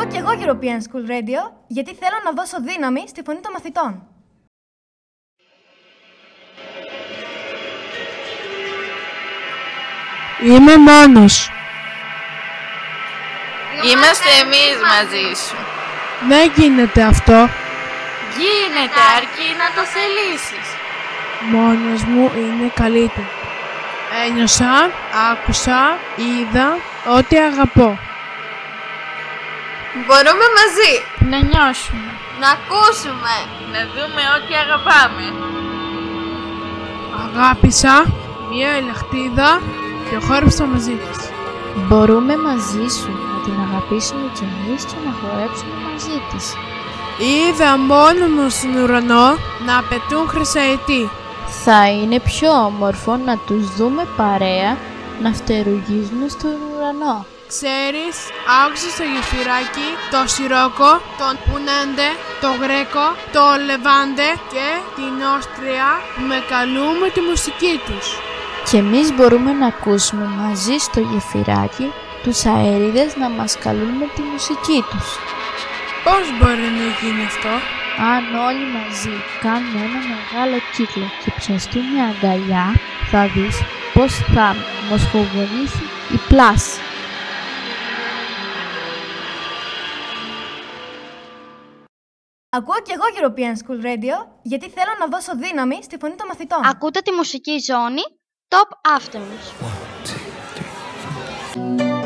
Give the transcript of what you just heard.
Ακούω κι εγώ European School Radio, γιατί θέλω να δώσω δύναμη στη φωνή των μαθητών. Είμαι μόνος. Είμαστε εμείς μαζί σου. Δεν γίνεται αυτό. Γίνεται, αρκεί να το θελήσεις. Μόνος μου είναι καλύτερο. Ένιωσα, άκουσα, είδα ό,τι αγαπώ. Μπορούμε μαζί να νιώσουμε, να ακούσουμε, να δούμε ό,τι αγαπάμε. Αγάπησα μία ελαχτίδα και χόρεψα μαζί της. Μπορούμε μαζί σου να την αγαπήσουμε κι εμείς και να χορέψουμε μαζί της. Είδα μόνο μου στον ουρανό να πετούν χρυσαετοί. Θα είναι πιο όμορφο να τους δούμε παρέα να φτερουγίζουν στον ουρανό. Ξέρεις, άκουσα στο γεφυράκι το Σιρόκο, τον Πουνέντε, το Γρέκο, το Λεβάντε και την Όστρια που με καλούν με τη μουσική τους. Και εμείς μπορούμε να ακούσουμε μαζί στο γεφυράκι τους αέριδες να μας καλούν με τη μουσική τους. Πώς μπορεί να γίνει αυτό? Αν όλοι μαζί κάνουμε ένα μεγάλο κύκλο και πιαστούν μια αγκαλιά, θα δεις πως θα μοσχοβολήσει η πλάση. Ακούω κι εγώ European School Radio, γιατί θέλω να δώσω δύναμη στη φωνή των μαθητών. Ακούτε τη μουσική ζώνη Top Afternoons. 1, 2, 3, 4.